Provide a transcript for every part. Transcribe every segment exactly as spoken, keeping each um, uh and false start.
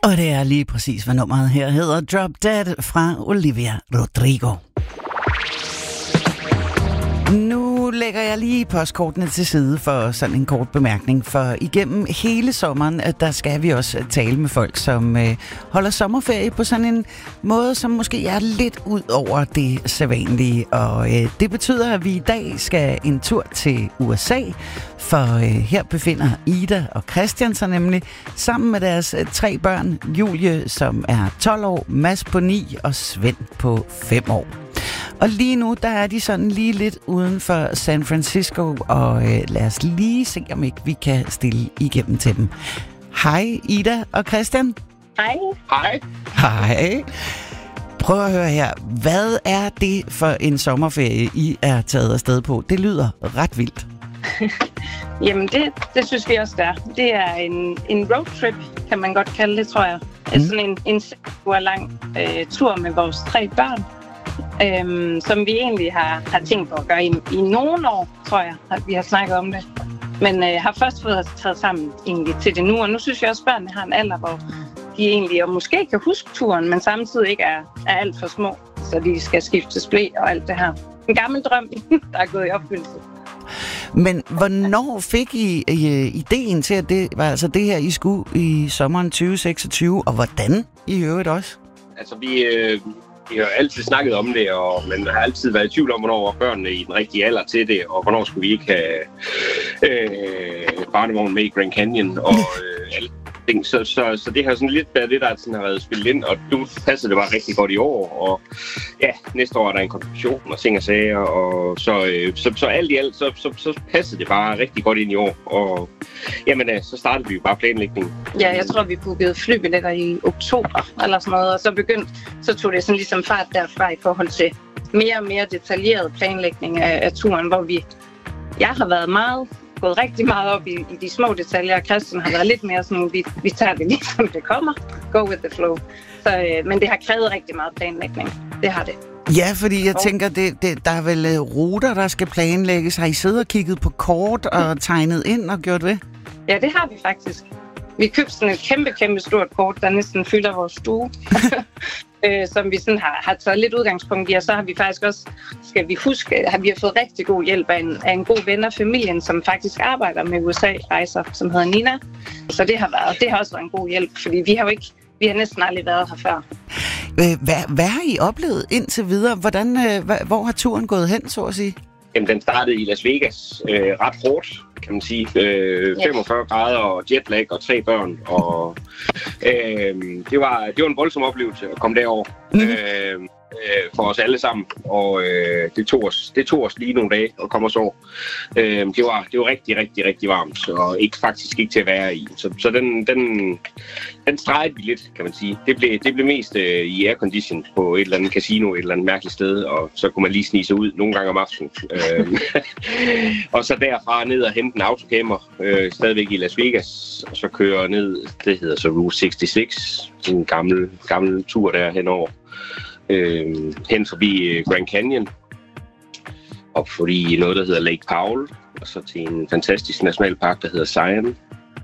Og det er lige præcis, hvad nummeret her hedder. Drop Dead fra Olivia Rodrigo. Nu lægger jeg lige postkortene til side for sådan en kort bemærkning, for igennem hele sommeren, der skal vi også tale med folk, som øh, holder sommerferie på sådan en måde, som måske er lidt ud over det sædvanlige. Og øh, det betyder, at vi i dag skal en tur til U S A, for øh, her befinder Ida og Christian sig nemlig sammen med deres øh, tre børn, Julie, som er tolv år, Mads på ni og Svend på fem år. Og lige nu, der er de sådan lige lidt uden for San Francisco, og øh, lad os lige se, om ikke vi kan stille igennem til dem. Hej Ida og Christian. Hej. Hej. Hej. Prøv at høre her. Hvad er det for en sommerferie, I er taget afsted på? Det lyder ret vildt. Jamen, det, det synes vi også, der. Det er en, en roadtrip, kan man godt kalde det, tror jeg. Mm. Sådan en, en seks uger lang øh, tur med vores tre børn. Øhm, som vi egentlig har, har tænkt på at gøre i, i nogle år, tror jeg, at vi har snakket om det. Men øh, har først fået os taget sammen egentlig til det nu, og nu synes jeg også, at børnene har en alder, hvor de egentlig og måske kan huske turen, men samtidig ikke er, er alt for små, så de skal skiftes ble og alt det her. En gammel drøm, der er gået i opfyldelse. Men hvornår fik I, I ideen til, at det var altså det her, I skulle i sommeren tyve seksogtyve, og hvordan I øvrigt også? Altså, vi... Øh Vi har altid snakket om det, og man har altid været i tvivl om, hvornår var børnene i den rigtige alder til det, og hvornår skulle vi ikke have øh, barnevogn med i Grand Canyon og øh, alle ting. Så, så, så det har sådan lidt været det, der sådan har været spillet ind, og nu passer det bare rigtig godt i år. Og ja, næste år er der en konfirmation og ting og sager, og så, øh, så, så alt i alt, så, så, så passede det bare rigtig godt ind i år. Og jamen, øh, så startede vi jo bare planlægningen. Ja, jeg tror, vi bookede flybilletter i oktober eller sådan noget, og så begyndte, så tog det sådan ligesom fart derfra i forhold til mere og mere detaljeret planlægning af, af turen, hvor vi, jeg har været meget, gået rigtig meget op i, i de små detaljer, og Christian har været lidt mere sådan, vi, vi tager det lige som det kommer, go with the flow. Så, øh, men det har krævet rigtig meget planlægning, det har det. Ja, fordi jeg tænker, det, det, der er vel ruter, der skal planlægges. Har I siddet og kigget på kort og tegnet ind og gjort det? Ja, det har vi faktisk. Vi købte sådan et kæmpe, kæmpe stort kort, der næsten fylder vores stue, øh, som vi sådan har, har taget lidt udgangspunkt i. Og så har vi faktisk også, skal vi huske, har vi fået rigtig god hjælp af en, af en god ven af familien, som faktisk arbejder med U S A-rejser, som hedder Nina. Så det har, været, det har også været en god hjælp, fordi vi har jo ikke, vi har næsten aldrig været her før. Hvad, hvad har I oplevet indtil videre? Hvordan, hvor har turen gået hen, så at sige? Jamen, den startede i Las Vegas øh, ret hårdt, kan man sige. Øh, femogfyrre grader og jetlag og tre børn. Og, øh, det, var, det var en voldsom oplevelse at komme derover mm. øh, for os alle sammen. Og øh, det, tog os, det tog os lige nogle dage at komme os over. Øh, det, var, det var rigtig, rigtig, rigtig varmt, og ikke, faktisk ikke til at være i. Så, så den, den, den stregede vi lidt, kan man sige. Det blev, det blev mest øh, i aircondition på et eller andet casino, et eller andet mærkeligt sted, og så kunne man lige snige sig ud nogle gange om aftenen. øh, og så derfra ned og hente en autocamper, øh, stadigvæk i Las Vegas, og så køre ned, det hedder så Route seksogtres, sådan en gammel, gammel tur der henover. Øh, hen forbi Grand Canyon, op forbi noget, der hedder Lake Powell, og så til en fantastisk nationalpark, der hedder Zion.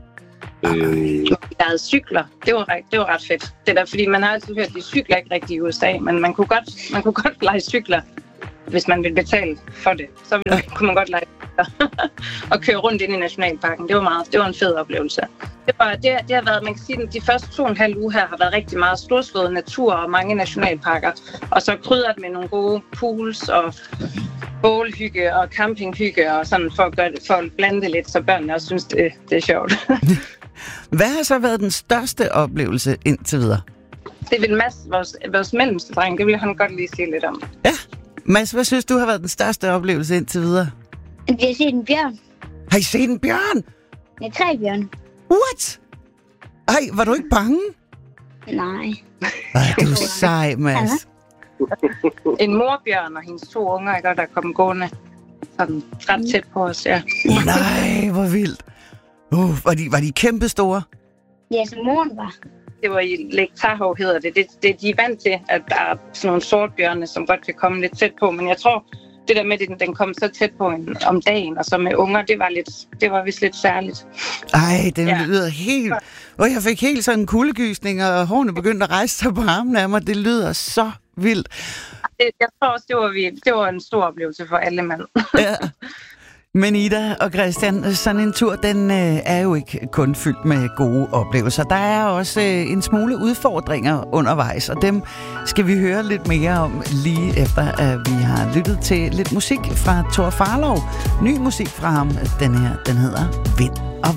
Øh, Der havde cykler. Det var, det var ret fedt. Det der, fordi man har altid hørt, at de cykler ikke rigtig i U S A, men man kunne godt, man kunne godt lege cykler, hvis man ville betale for det. Så ville, kunne man godt lege cykler og køre rundt ind i nationalparken. Det var meget, det var en fed oplevelse. Det, var, det, det har været, man kan sige, at de første to og en halv uge her har været rigtig meget storslået natur og mange nationalparker. Og så krydret med nogle gode pools og bålhygge og campinghygge og sådan for at, gøre det, for at blande det lidt, så børnene også synes, det, det er sjovt. Hvad har så været den største oplevelse indtil videre? Det vil Mads, vores, vores mellemste dreng, det vil han godt lige sige lidt om. Ja. Mads, hvad synes du har været den største oplevelse indtil videre? Vi har set en bjørn. Har I set en bjørn? Ja, tre bjørn. What? Ej, var du ikke bange? Nej. Ej, du er sej, Mads. En morbjørn og hendes to unger, ikke, der kom gående sådan ret tæt på os, ja. Nej, hvor vildt. Uh, var, de, var de kæmpe store? Ja, som moren var. Det var i Lake Tahoe, hedder det. det. Det de er vant til, at der er sådan nogle sortbjørne, som godt kan komme lidt tæt på. Men jeg tror, det der med, at den, den kom så tæt på en om dagen, og så med unger, det var, lidt, det var vist lidt særligt. Ej, det Ja. lyder helt... Og jeg fik helt sådan en kuldegysning, og hårene begyndte at rejse sig på armen af mig. Det lyder så vildt. Det, jeg tror også, det var, det var en stor oplevelse for alle mand. Ja. Men Ida og Christian, sådan en tur, den øh, er jo ikke kun fyldt med gode oplevelser. Der er også øh, en smule udfordringer undervejs, og dem skal vi høre lidt mere om lige efter, at vi har lyttet til lidt musik fra Thor Farlov. Ny musik fra ham, den her, den hedder Vind og